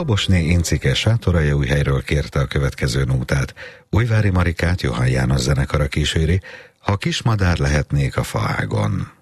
Dobosné Incike Sátoraljaújhelyről kérte a következő nótát. Újvári Marikát Johann János zenekara kíséri, Ha kismadár lehetnék a faágon.